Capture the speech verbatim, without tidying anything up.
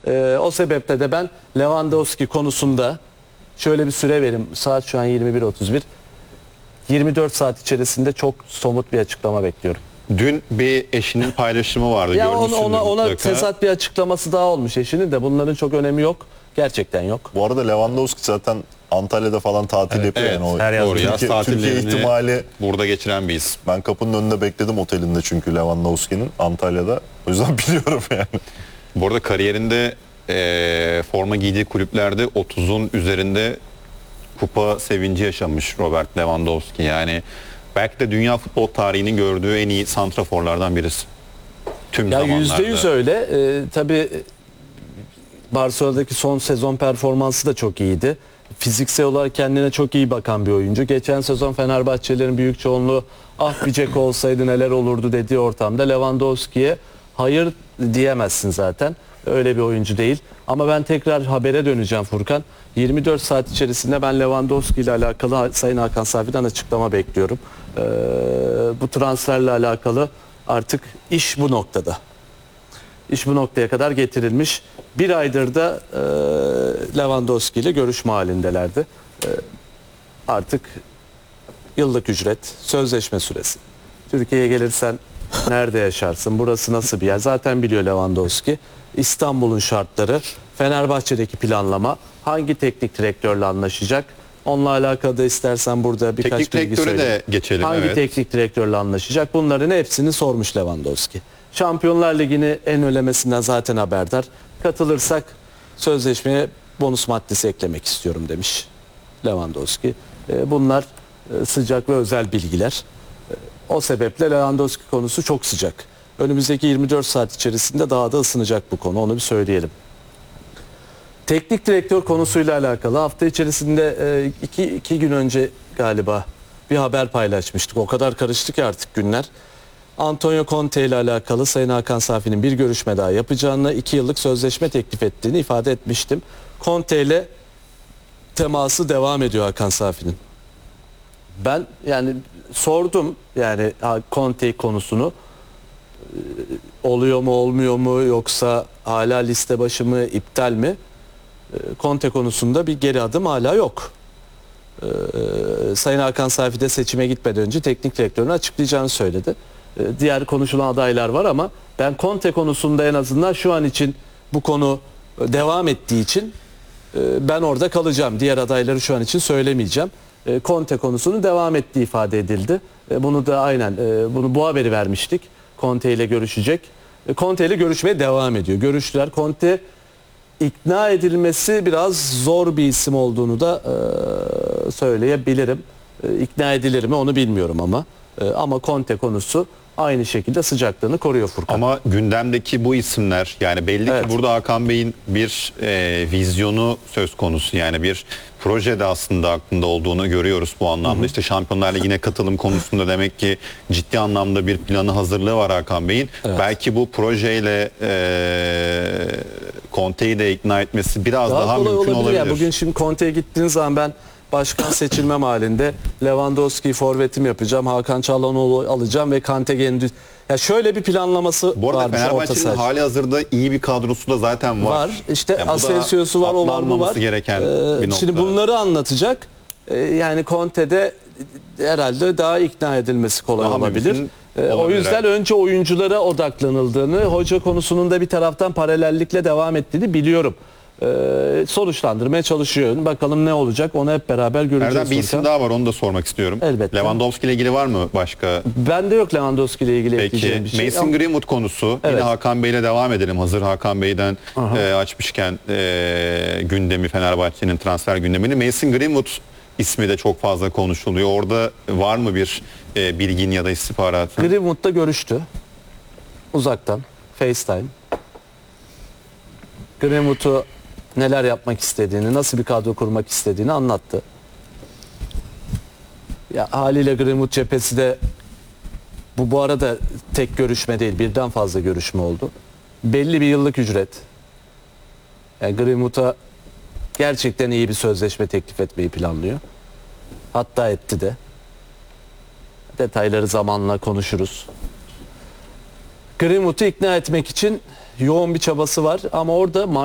Ee, o sebeple de ben Lewandowski konusunda şöyle bir süre verim. Saat şu an yirmi bir otuz bir. yirmi dört saat içerisinde çok somut bir açıklama bekliyorum. Dün bir eşinin paylaşımı vardı. Ya ona, görmüşsündür ona, ona mutlaka. tezat bir açıklaması daha olmuş eşinin de. Bunların çok önemi yok. Gerçekten yok. Bu arada Lewandowski zaten Antalya'da falan tatil Evet, yapıyor. evet. Yani o Her yaz Türkiye, yaz Türkiye tatillerini ihtimali. burada geçiren bir isim. Ben kapının önünde bekledim otelinde çünkü Lewandowski'nin Antalya'da. O yüzden biliyorum yani. Bu arada kariyerinde e, forma giydiği kulüplerde otuzun üzerinde kupa sevinci yaşamış Robert Lewandowski. Yani belki de dünya futbol tarihinin gördüğü en iyi santraforlardan birisi. Tüm Ya zamanlarda. yüzde yüz öyle. Ee, tabii Barcelona'daki son sezon performansı da çok iyiydi. Fiziksel olarak kendine çok iyi bakan bir oyuncu. Geçen sezon Fenerbahçelilerin büyük çoğunluğu ah bir Dzeko olsaydı neler olurdu dediği ortamda Lewandowski'ye hayır diyemezsin zaten. Öyle bir oyuncu değil. Ama ben tekrar habere döneceğim Furkan. yirmi dört saat içerisinde ben Lewandowski ile alakalı Sayın Hakan Safi'den açıklama bekliyorum. Ee, bu transferle alakalı artık iş bu noktada. İş bu noktaya kadar getirilmiş. Bir aydır da e, Lewandowski ile görüşme halindelerdi. E, artık yıllık ücret, sözleşme süresi. Türkiye'ye gelirsen nerede yaşarsın, burası nasıl bir yer? Zaten biliyor Lewandowski. İstanbul'un şartları, Fenerbahçe'deki planlama, hangi teknik direktörle anlaşacak? Onunla alakalı da istersen burada birkaç teknik bilgi direktöre söyleyeyim. de geçelim. Hangi evet. teknik direktörle anlaşacak? Bunların hepsini sormuş Lewandowski. Şampiyonlar Ligi'ni en ölemesinden zaten haberdar. Katılırsak sözleşmeye bonus maddesi eklemek istiyorum demiş Lewandowski. Bunlar sıcak ve özel bilgiler. O sebeple Lewandowski konusu çok sıcak. Önümüzdeki yirmi dört saat içerisinde daha da ısınacak bu konu. Onu bir söyleyelim. Teknik direktör konusuyla alakalı hafta içerisinde iki, iki gün önce galiba bir haber paylaşmıştık. O kadar karıştı ki artık günler. Antonio Conte ile alakalı Sayın Hakan Safi'nin bir görüşme daha yapacağını, iki yıllık sözleşme teklif ettiğini ifade etmiştim. Conte ile teması devam ediyor Hakan Safi'nin. Ben yani sordum yani Conte konusunu. Oluyor mu olmuyor mu yoksa hala liste başı mı iptal mi? Conte konusunda bir geri adım hala yok. Ee, Sayın Hakan Safi de seçime gitmeden önce teknik direktörünü açıklayacağını söyledi. Ee, diğer konuşulan adaylar var ama ben Conte konusunda en azından şu an için bu konu devam ettiği için e, ben orada kalacağım. Diğer adayları şu an için söylemeyeceğim. E, Conte konusunun devam ettiği ifade edildi. E, bunu da aynen e, bunu bu haberi vermiştik. Conte ile görüşecek. E, Conte ile görüşmeye devam ediyor. Görüştüler. Conte ikna edilmesi biraz zor bir isim olduğunu da e, söyleyebilirim. E, ikna edilir mi onu bilmiyorum ama. E, ama Conte konusu aynı şekilde sıcaklığını koruyor Furkan. Ama gündemdeki bu isimler yani belli Evet. ki burada Hakan Bey'in bir e, vizyonu söz konusu. Yani bir projede aslında aklında olduğunu görüyoruz bu anlamda. Hı hı. İşte Şampiyonlar Ligi'ne katılım konusunda demek ki ciddi anlamda bir planı hazırlığı var Hakan Bey'in. Evet. Belki bu projeyle e, Conte'yi de ikna etmesi biraz daha, daha mümkün olabilir. olabilir. Yani bugün şimdi Conte'ye gittiğin zaman ben başkan seçilmem halinde Lewandowski'yi forvetim yapacağım, Hakan Çalhanoğlu alacağım ve Kante Gendüz. Ya şöyle bir planlaması var. Bu arada Fenerbahçe'nin hali hazırda iyi bir kadrosu da zaten var. Var. İşte yani Asensio'su var, o var, bu var. Gereken ee, bir nokta. Şimdi bunları anlatacak. Ee, yani Conte'de herhalde daha ikna edilmesi kolay daha olabilir. Ee, o yüzden önce oyunculara odaklanıldığını, hoca konusunun da bir taraftan paralellikle devam ettiğini biliyorum. Ee, sonuçlandırmaya çalışıyor. Bakalım ne olacak onu hep beraber göreceğiz. Nereden bir isim daha var onu da sormak istiyorum. Elbette. Lewandowski ile ilgili var mı başka? Bende yok Lewandowski ile ilgili ekleyeceğim bir şey. Mason Greenwood konusu. Evet. Yine Hakan Bey ile devam edelim. Hazır Hakan Bey'den e, açmışken e, gündemi Fenerbahçe'nin transfer gündemini. Mason Greenwood ismi de çok fazla konuşuluyor. Orada var mı bir e, bilgin ya da istihbaratın? Greenwood'da görüştü. Uzaktan. FaceTime. Greenwood'u neler yapmak istediğini, nasıl bir kadro kurmak istediğini anlattı. Ya haliyle Greenwood cephesi de bu bu arada tek görüşme değil, birden fazla görüşme oldu. Belli bir yıllık ücret. Yani Greenwood'a gerçekten iyi bir sözleşme teklif etmeyi planlıyor. Hatta etti de. Detayları zamanla konuşuruz. Greenwood'u ikna etmek için yoğun bir çabası var ama orada